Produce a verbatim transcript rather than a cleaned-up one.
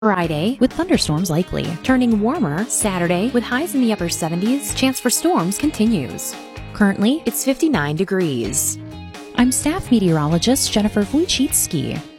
Friday with thunderstorms likely. Turning warmer Saturday with highs in the upper seventies. Chance for storms continues. Currently, it's fifty-nine degrees. I'm staff meteorologist Jennifer Wojcicki.